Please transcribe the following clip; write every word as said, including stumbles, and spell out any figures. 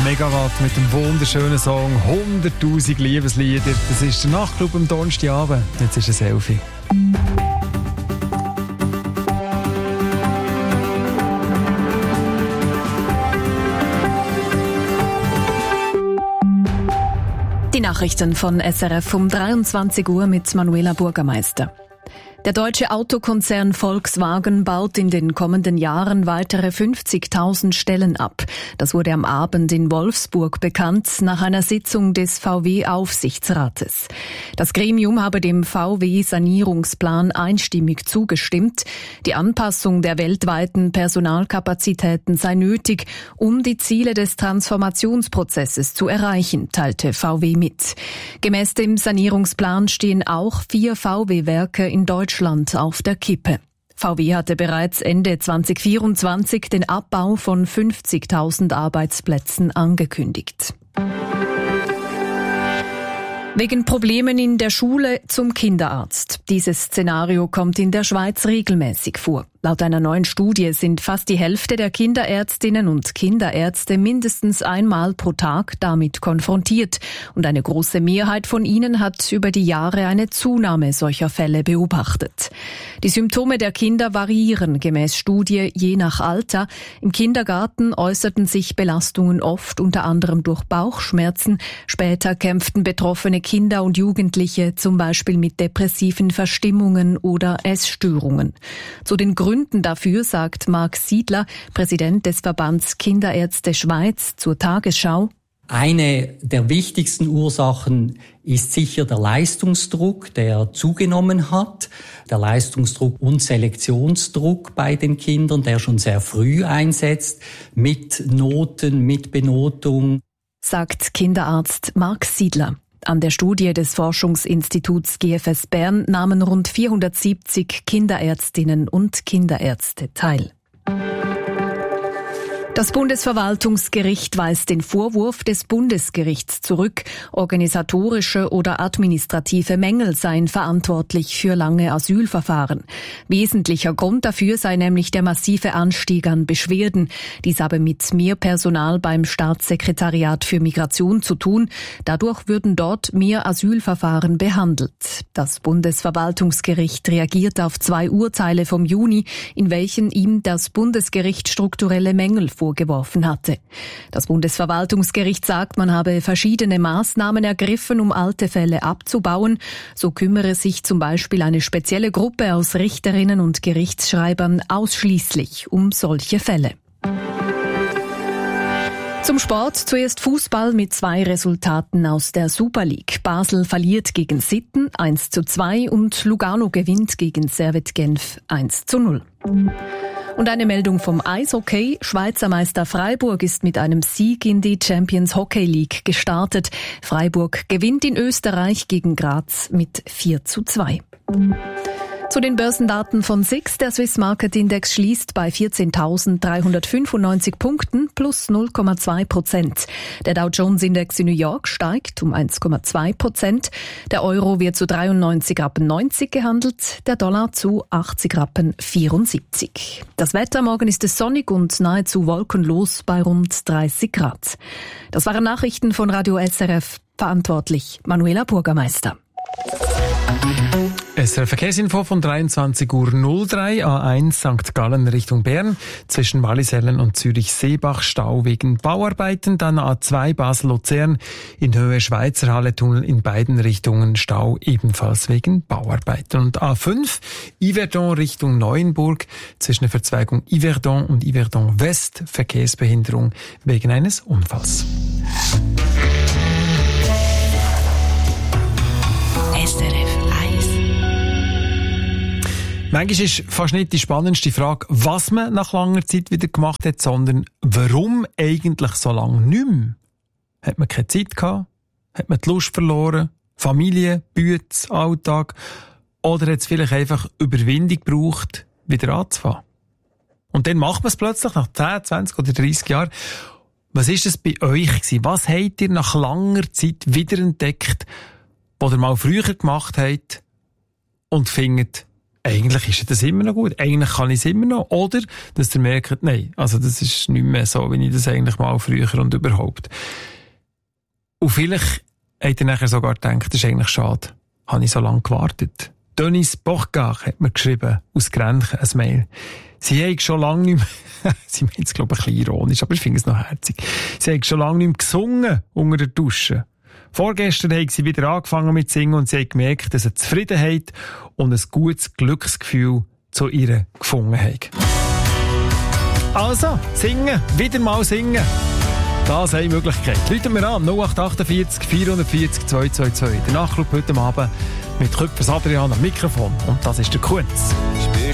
Megawatt mit dem wunderschönen Song hunderttausend Liebeslieder. Das ist der Nachtclub am Donnerstagabend. Jetzt ist ein Selfie. Die Nachrichten von S R F um dreiundzwanzig Uhr mit Manuela Bürgermeister. Der deutsche Autokonzern Volkswagen baut in den kommenden Jahren weitere fünfzigtausend Stellen ab. Das wurde am Abend in Wolfsburg bekannt, nach einer Sitzung des V W-Aufsichtsrates. Das Gremium habe dem V W-Sanierungsplan einstimmig zugestimmt. Die Anpassung der weltweiten Personalkapazitäten sei nötig, um die Ziele des Transformationsprozesses zu erreichen, teilte V W mit. Gemäß dem Sanierungsplan stehen auch vier V W-Werke in Deutschland auf der Kippe. V W hatte bereits Ende zwanzig vierundzwanzig den Abbau von fünfzigtausend Arbeitsplätzen angekündigt. Wegen Problemen in der Schule zum Kinderarzt. Dieses Szenario kommt in der Schweiz regelmäßig vor. Laut einer neuen Studie sind fast die Hälfte der Kinderärztinnen und Kinderärzte mindestens einmal pro Tag damit konfrontiert. Und eine große Mehrheit von ihnen hat über die Jahre eine Zunahme solcher Fälle beobachtet. Die Symptome der Kinder variieren gemäß Studie je nach Alter. Im Kindergarten äußerten sich Belastungen oft unter anderem durch Bauchschmerzen. Später kämpften betroffene Kinder und Jugendliche zum Beispiel mit depressiven Verstimmungen oder Essstörungen. Zu den Gründen dafür sagt Marc Siedler, Präsident des Verbands Kinderärzte Schweiz, zur Tagesschau: Eine der wichtigsten Ursachen ist sicher der Leistungsdruck, der zugenommen hat. Der Leistungsdruck und Selektionsdruck bei den Kindern, der schon sehr früh einsetzt, mit Noten, mit Benotung, sagt Kinderarzt Marc Siedler. An der Studie des Forschungsinstituts G F S Bern nahmen rund vierhundertsiebzig Kinderärztinnen und Kinderärzte teil. Das Bundesverwaltungsgericht weist den Vorwurf des Bundesgerichts zurück, organisatorische oder administrative Mängel seien verantwortlich für lange Asylverfahren. Wesentlicher Grund dafür sei nämlich der massive Anstieg an Beschwerden. Dies habe mit mehr Personal beim Staatssekretariat für Migration zu tun. Dadurch würden dort mehr Asylverfahren behandelt. Das Bundesverwaltungsgericht reagiert auf zwei Urteile vom Juni, in welchen ihm das Bundesgericht strukturelle Mängel vorgeworfen vorgeworfen hatte. Das Bundesverwaltungsgericht sagt, man habe verschiedene Maßnahmen ergriffen, um alte Fälle abzubauen. So kümmere sich zum Beispiel eine spezielle Gruppe aus Richterinnen und Gerichtsschreibern ausschließlich um solche Fälle. Zum Sport zuerst Fußball mit zwei Resultaten aus der Super League. Basel verliert gegen Sitten eins zu zwei und Lugano gewinnt gegen Servette Genf eins zu null. Und eine Meldung vom Eishockey. Schweizer Meister Freiburg ist mit einem Sieg in die Champions Hockey League gestartet. Freiburg gewinnt in Österreich gegen Graz mit vier zu zwei. Zu den Börsendaten von S I X. Der Swiss Market Index schließt bei vierzehntausenddreihundertfünfundneunzig Punkten plus null Komma zwei Prozent. Der Dow Jones Index in New York steigt um eins Komma zwei Prozent. Der Euro wird zu dreiundneunzig Rappen neunzig gehandelt, der Dollar zu achtzig Rappen vierundsiebzig. Das Wetter: Morgen ist es sonnig und nahezu wolkenlos bei rund dreißig Grad. Das waren Nachrichten von Radio S R F. Verantwortlich Manuela Bürgermeister. S R F Verkehrsinfo von dreiundzwanzig Uhr null drei, A eins Sankt Gallen Richtung Bern, zwischen Wallisellen und Zürich-Seebach Stau wegen Bauarbeiten, dann A zwei Basel-Luzern in Höhe Schweizerhalle-Tunnel in beiden Richtungen Stau ebenfalls wegen Bauarbeiten. Und A fünf Yverdon Richtung Neuenburg zwischen der Verzweigung Yverdon und Yverdon West Verkehrsbehinderung wegen eines Unfalls. S R F eins. Manchmal ist fast nicht die spannendste Frage, was man nach langer Zeit wieder gemacht hat, sondern warum eigentlich so lange nicht mehr? Hat man keine Zeit gehabt? Hat man die Lust verloren? Familie, Bütz, Alltag? Oder hat es vielleicht einfach Überwindung gebraucht, wieder anzufangen? Und dann macht man es plötzlich nach zehn, zwanzig oder dreissig Jahren. Was ist es bei euch gewesen? Was habt ihr nach langer Zeit wiederentdeckt, was ihr mal früher gemacht habt und findet, eigentlich ist das immer noch gut. Eigentlich kann ich es immer noch. Oder, dass ihr merkt, nein, also das ist nicht mehr so, wie ich das eigentlich mal früher und überhaupt. Und vielleicht habt ihr nachher sogar gedacht, das ist eigentlich schade. Habe ich so lange gewartet. Dennis Bochgach hat mir geschrieben, aus Grenchen, ein Mail. Sie haben schon lange nicht mehr, sie meint es glaube ich ein bisschen ironisch, aber ich finde es noch herzig. Sie haben schon lange nicht mehr gesungen unter der Dusche. Vorgestern haben sie wieder angefangen mit Singen und sie haben gemerkt, dass eine Zufriedenheit und ein gutes Glücksgefühl zu ihr gefunden haben. Also, singen, wieder mal singen. Das ist eine Möglichkeit. Rufen wir an, null acht achtundvierzig vierhundertvierzig zweihundertzweiundzwanzig. Der Nachclub heute Abend mit Köpfers Adrian am Mikrofon. Und das ist der Kunz. Ich bin